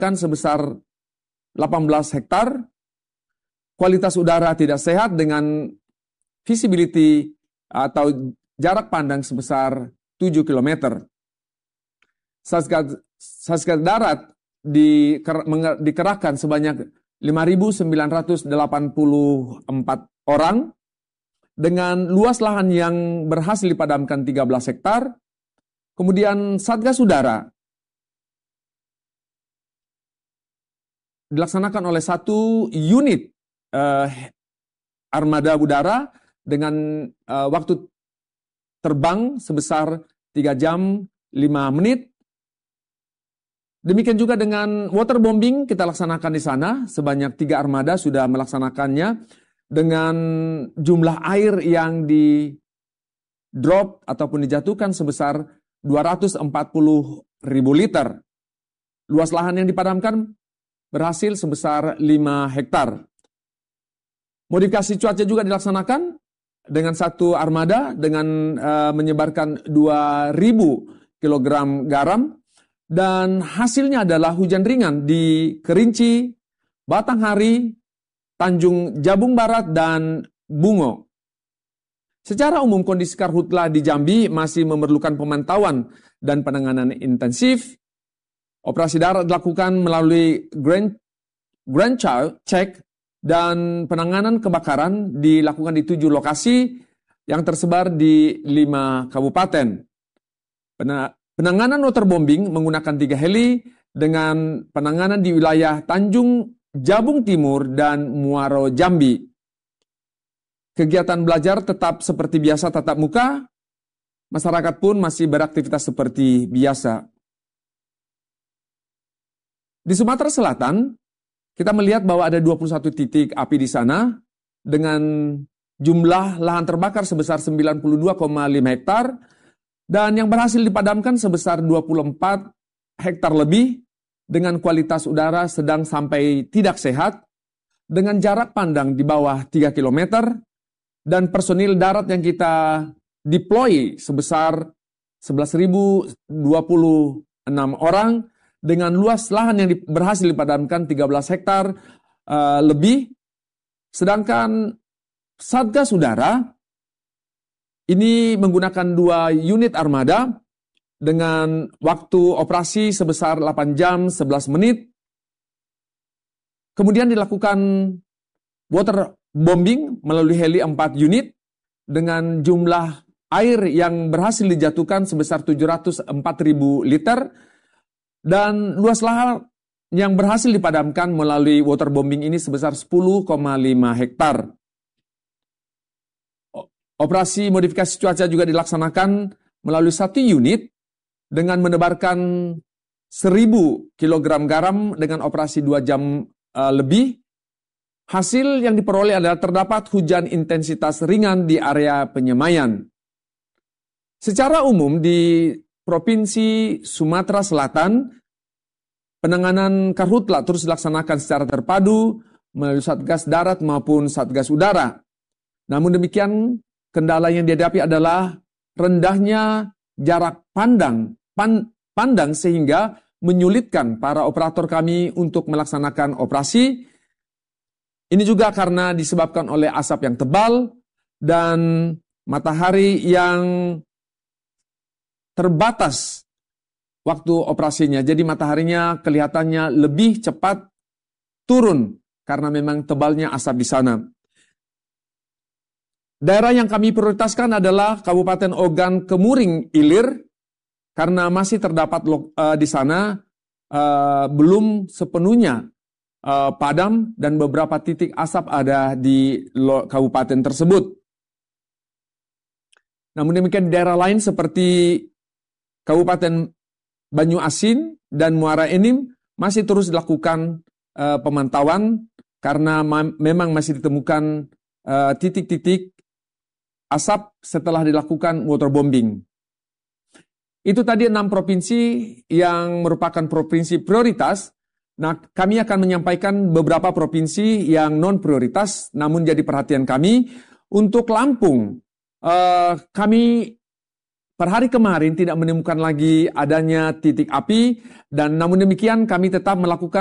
dipadamkan sebesar 18 hektar. Kualitas udara tidak sehat dengan visibility atau jarak pandang sebesar 7 km. Satgas Darat dikerahkan sebanyak 5.984 orang dengan luas lahan yang berhasil dipadamkan 13 hektar. Kemudian Satgas Udara dilaksanakan oleh satu unit armada udara dengan waktu terbang sebesar 3 jam 5 menit. Demikian juga dengan waterbombing kita laksanakan di sana, sebanyak 3 armada sudah melaksanakannya dengan jumlah air yang di drop ataupun dijatuhkan sebesar 240.000 liter. Luas lahan yang dipadamkan berhasil sebesar 5 hektar. Modifikasi cuaca juga dilaksanakan dengan satu armada dengan menyebarkan 2.000 kg garam. Dan hasilnya adalah hujan ringan di Kerinci, Batanghari, Tanjung Jabung Barat, dan Bungo. Secara umum kondisi karhutla di Jambi masih memerlukan pemantauan dan penanganan intensif. Operasi darat dilakukan melalui Grand Check dan penanganan kebakaran dilakukan di 7 lokasi yang tersebar di 5 kabupaten. Penanganan waterbombing menggunakan 3 heli dengan penanganan di wilayah Tanjung Jabung Timur dan Muaro Jambi. Kegiatan belajar tetap seperti biasa tatap muka, masyarakat pun masih beraktivitas seperti biasa. Di Sumatera Selatan, kita melihat bahwa ada 21 titik api di sana dengan jumlah lahan terbakar sebesar 92,5 hektar. Dan yang berhasil dipadamkan sebesar 24 hektar lebih dengan kualitas udara sedang sampai tidak sehat, dengan jarak pandang di bawah 3 km, dan personil darat yang kita deploy sebesar 11.026 orang, dengan luas lahan yang berhasil dipadamkan 13 hektar lebih, sedangkan Satgas Udara ini menggunakan 2 unit armada dengan waktu operasi sebesar 8 jam 11 menit. Kemudian dilakukan waterbombing melalui heli 4 unit dengan jumlah air yang berhasil dijatuhkan sebesar 704.000 liter. Dan luas lahan yang berhasil dipadamkan melalui waterbombing ini sebesar 10,5 hektar. Operasi modifikasi cuaca juga dilaksanakan melalui 1 unit dengan menebarkan 1.000 kg garam dengan operasi 2 jam lebih. Hasil yang diperoleh adalah terdapat hujan intensitas ringan di area penyemaian. Secara umum di Provinsi Sumatera Selatan, penanganan karhutla terus dilaksanakan secara terpadu melalui Satgas Darat maupun Satgas Udara. Namun demikian, kendala yang dihadapi adalah rendahnya jarak pandang sehingga menyulitkan para operator kami untuk melaksanakan operasi. Ini juga karena disebabkan oleh asap yang tebal dan matahari yang terbatas waktu operasinya. Jadi mataharinya kelihatannya lebih cepat turun karena memang tebalnya asap di sana. Daerah yang kami prioritaskan adalah Kabupaten Ogan Kemuring Ilir, karena masih terdapat di sana belum sepenuhnya padam dan beberapa titik asap ada di kabupaten tersebut. Namun demikian daerah lain seperti Kabupaten Banyu Asin dan Muara Enim masih terus dilakukan pemantauan karena memang masih ditemukan titik-titik asap setelah dilakukan waterbombing. Itu tadi 6 provinsi yang merupakan provinsi prioritas. Nah, kami akan menyampaikan beberapa provinsi yang non-prioritas, namun jadi perhatian kami. Untuk Lampung, kami per hari kemarin tidak menemukan lagi adanya titik api, dan namun demikian kami tetap melakukan